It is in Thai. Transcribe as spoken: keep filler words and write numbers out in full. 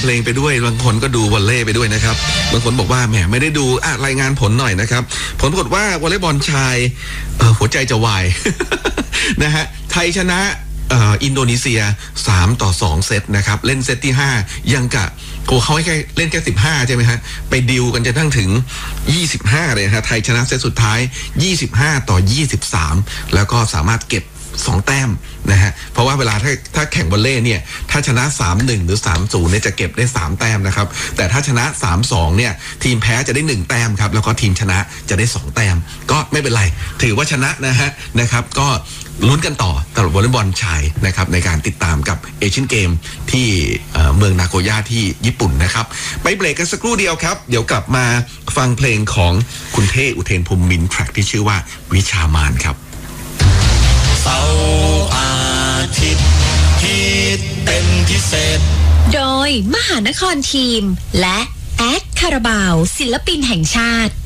เพลงไปด้วยบางคนก็ดูวอลเลย์ไปด้วยนะครับบางคนบอกว่าแหมไม่ได้ดูอ่ะรายงานผลหน่อยนะครับผลปรากฏว่าวอลเลย์บอลชายเอ่อหัวใจจะวาย นะฮะไทยชนะอินโดนีเซียสามต่อสองเซตนะครับเล่นเซตที่ห้ายังกะโอ้เขาให้แค่เล่นแค่สิบห้าใช่ไหมฮะไปดิวกันจนทั้งถึงยี่สิบห้าเลยฮะไทยชนะเซตสุดท้ายยี่สิบห้าต่อยี่สิบสามแล้วก็สามารถเก็บสองแต้มนะฮะเพราะว่าเวลาถ้าถ้าแข่งวอลเลย์เนี่ยถ้าชนะ สามหนึ่ง หรือ สามศูนย์ เนี่ยจะเก็บได้สามแต้มนะครับแต่ถ้าชนะ สามสอง เนี่ยทีมแพ้จะได้หนึ่งแต้มครับแล้วก็ทีมชนะจะได้สองแต้มก็ไม่เป็นไรถือว่าชนะนะฮะนะครับก็ลุ้นกันต่อสำหรับวอลเลย์บอลชายนะครับในการติดตามกับเอเชียนเกมที่เมืองนาโกย่าที่ญี่ปุ่นนะครับไปเบรกกันสักครู่เดียวครับเดี๋ยวกลับมาฟังเพลงของคุณเท่อุเทนภูมิมินทร์แทร็กที่ชื่อว่าวิชามานครับเสาร์อาทิตย์ฮิตเป็นพิเศษโดยมหานครทีมและแอดคาราบาวศิลปินแห่งชาติ